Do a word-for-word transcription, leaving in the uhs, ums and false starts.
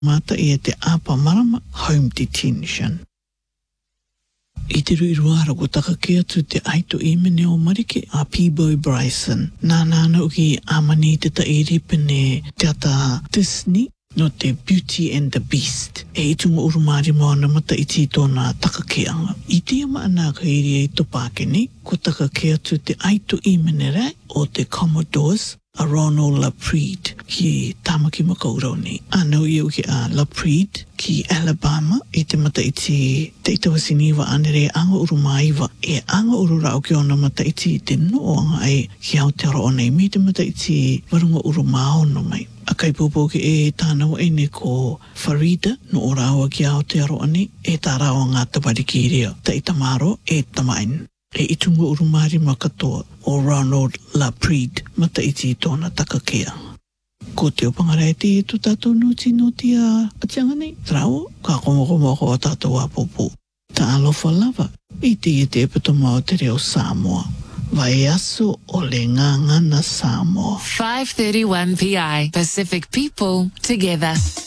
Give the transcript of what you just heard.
mata i te apa marama home detention. I te rui ruara ko taka ke atu te aito i mene o marike a P-Boy Bryson. Nā nāna uki amani te ta i ripene te ata Disney no te Beauty and the Beast. E itunga urumari moana mata i ti tōna taka ke anga. I te ama anā ka iri e topākene ko taka ke atu te aito i mene rai o te Commodores a Ronald Lapreed ki Tamaki Makaurau nei. Anau i uki a Lapreed ki Alabama i te mata i ti te itawasiniwa anere anga urumaiwa e anga ururau ki ona mata i ti te noanga ai ki Aotearoa nei mi te mata i ti warunga urumao no mai. A kai pōpō ki e tānau e ne ko Farida no orawa ki Aotearoa nei e tā rawa ngā tapariki rea ta i tamaro e tamain. E itunga urumari makatoa o Ronald Lapreed mata i ti tōna takakea. Ko te opangara e te tu tātou nuti nuti a atianga nei. Trao, ka komokomoko a tātou a pōpō. Ta alofa lava, i te i te epitoma o te reo Samoa. Vai aso o le ngangana Samoa. five thirty-one P I, Pacific people together.